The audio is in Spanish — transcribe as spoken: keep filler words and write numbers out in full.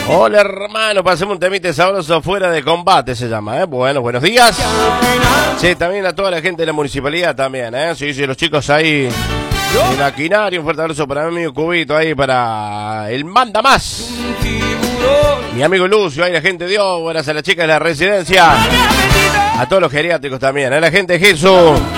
Hola hermano, pasemos un temite sabroso fuera de combate se llama, ¿eh? Bueno, buenos días. Sí, también a toda la gente de la municipalidad también, ¿eh? Sí, sí, los chicos ahí en Aquinario, un fuerte abrazo para mi amigo Cubito ahí, para el manda más. Mi amigo Lucio, ahí la gente de Obras, a las chicas de la residencia. A todos los geriátricos también, a la gente de Jesús.